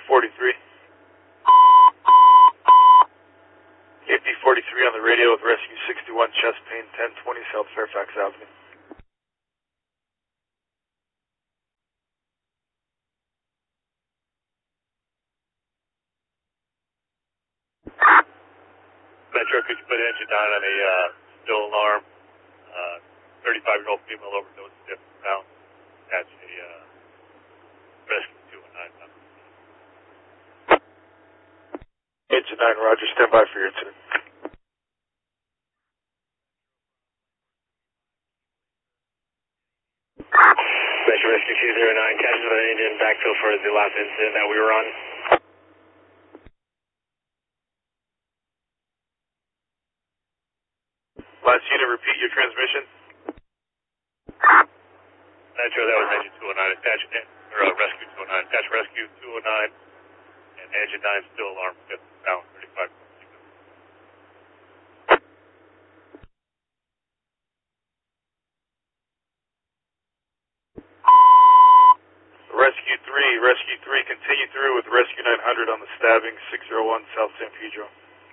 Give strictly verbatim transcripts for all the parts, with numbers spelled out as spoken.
forty-three. A P forty-three on the radio with Rescue sixty-one, chest pain, ten twenty South Fairfax Avenue. Metro, could you put engine nine on a uh, still alarm? Uh, thirty-five-year-old female overdose, different pound. That's a uh, Rescue two one nine. Engine nine, Roger. Stand by for your incident. Metro Rescue two zero nine, catches an engine backfill for the last incident that we were on. Last unit, repeat your transmission. Metro, that was engine two oh nine, attach, or uh, Rescue two oh nine, attach Rescue two oh nine, and engine nine still alarm, fifth down, thirty-five. Rescue three, Rescue three, continue through with Rescue nine hundred on the stabbing, six oh one South San Pedro.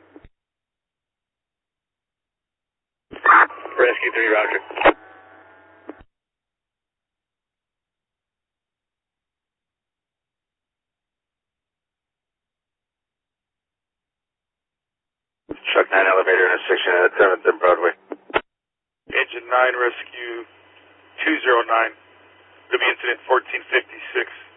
Rescue three, Roger. Truck nine elevator intersection at seventh and Broadway. Engine nine, Rescue two oh nine. W incident fourteen fifty-six.